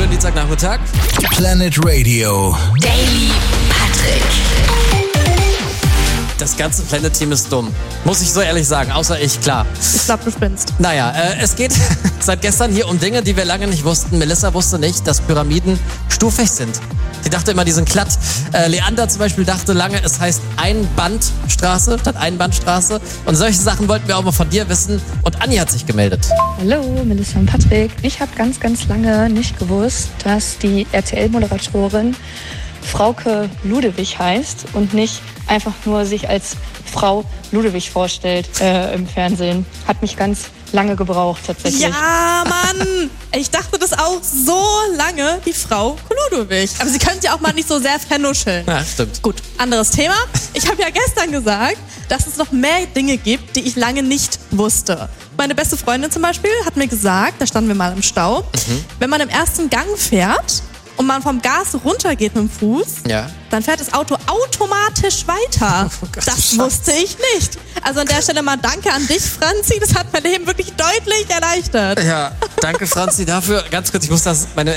schönen Dienstagnachmittag. Planet Radio. Daily Patrick. Das ganze Planet-Team ist dumm. Muss ich so ehrlich sagen, außer ich, klar. Ich glaub, du spinnst. Naja, es geht seit gestern hier um Dinge, die wir lange nicht wussten. Melissa wusste nicht, dass Pyramiden stufig sind. Sie dachte immer, die sind glatt. Leander zum Beispiel dachte lange, es heißt Einbandstraße statt Einbahnstraße. Und solche Sachen wollten wir auch mal von dir wissen. Und Anni hat sich gemeldet. Hallo, Melissa und Patrick. Ich habe ganz, ganz lange nicht gewusst, dass die RTL-Moderatorin Frauke Ludewig heißt und nicht einfach nur sich als Frau Ludewig vorstellt im Fernsehen. Hat mich ganz lange gebraucht tatsächlich. Ja, Mann! Ich dachte das auch so lange, die Frau Ludewig. Aber sie könnte ja auch mal nicht so sehr vernuscheln. Ja, stimmt. Gut, anderes Thema. Ich habe ja gestern gesagt, dass es noch mehr Dinge gibt, die ich lange nicht wusste. Meine beste Freundin zum Beispiel hat mir gesagt, da standen wir mal im Stau, wenn man im ersten Gang fährt und man vom Gas runtergeht mit dem Fuß, Ja. dann fährt das Auto automatisch weiter. Oh Gott, Das wusste ich nicht. Also an der Stelle mal danke an dich, Franzi. Das hat mein Leben wirklich deutlich erleichtert. Ja, danke Franzi dafür. Ganz kurz, ich muss das, meine